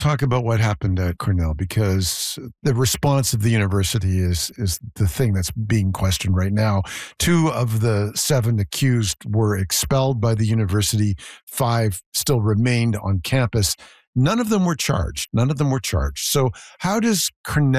talk about what happened at Cornell because the response of the university is the thing that's being questioned right now. 2 of the 7 accused were expelled by the university. 5 still remained on campus. None of them were charged. None of them were charged. So how does Cornell